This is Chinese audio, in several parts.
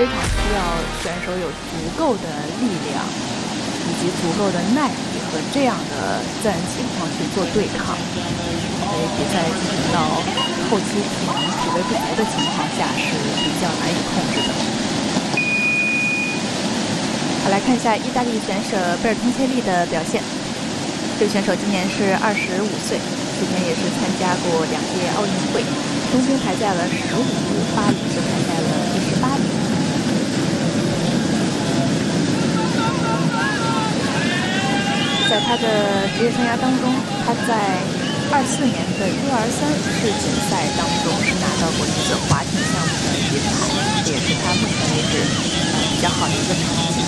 非常需要选手有足够的力量以及足够的耐力和这样的自然情况去做对抗，所以比赛进行到后期体力不足的情况下是比较难以控制的。好，来看一下意大利选手贝尔通切利的表现。这位选手今年是25岁，之前也是参加过2届奥运会，东京排在了15名，巴黎是排在了第18名。在他的职业生涯当中，他在24年的U23世锦赛当中是拿到过一个划艇项目的银牌，这也是他目前为止比较好的一个成绩。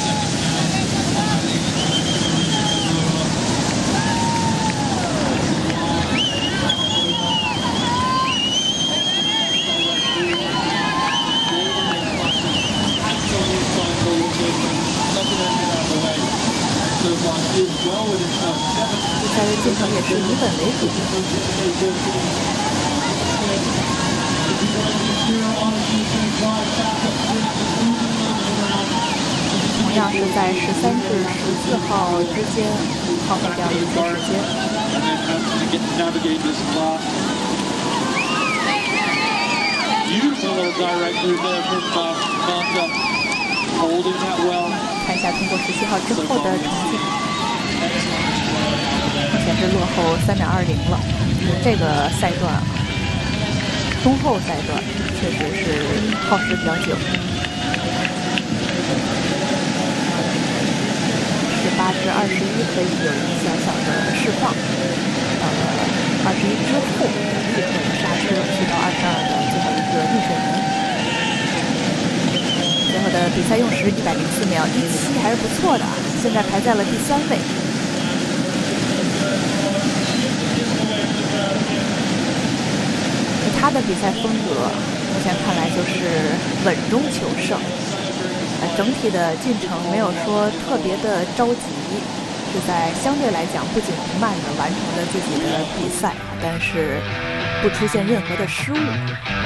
比赛的进程也是以本为主，同样是在13至14号之间耗费掉一些时间。看一下通过17号之后的成绩，目前是落后3.20了。这个赛段中后赛段确实是耗时比较久。18至21可以有一小小的释放，到了21之后立刻刹车去到22的最后一个逆水门。最后的比赛用时104秒17，还是不错的，现在排在了第3位。他的比赛风格目前看来就是稳中求胜，整体的进程没有说特别的着急，是在相对来讲不紧不慢的完成了自己的比赛，但是不出现任何的失误。